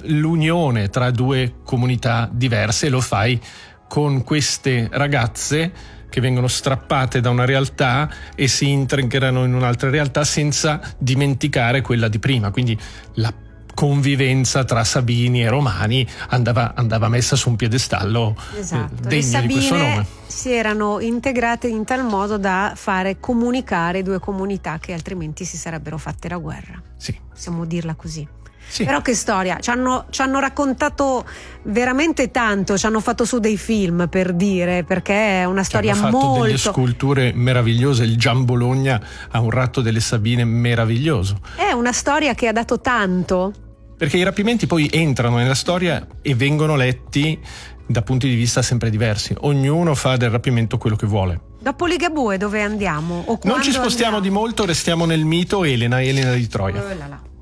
l'unione tra due comunità diverse, e lo fai con queste ragazze che vengono strappate da una realtà e si integrano in un'altra realtà senza dimenticare quella di prima. Quindi la convivenza tra Sabini e Romani andava messa su un piedestallo, esatto. degno di questo nome. Le Sabine si erano integrate in tal modo da fare comunicare due comunità che altrimenti si sarebbero fatte la guerra. Sì. Possiamo dirla così. Sì. Però che storia, ci hanno raccontato veramente tanto, ci hanno fatto su dei film, per dire, perché è una storia hanno fatto molto... delle sculture meravigliose. Il Gian Bologna ha un ratto delle Sabine meraviglioso. È una storia che ha dato tanto. Perché i rapimenti poi entrano nella storia e vengono letti da punti di vista sempre diversi. Ognuno fa del rapimento quello che vuole. Dopo Ligabue dove andiamo? O non ci spostiamo andiamo? di molto, restiamo nel mito Elena di Troia. Oh là là.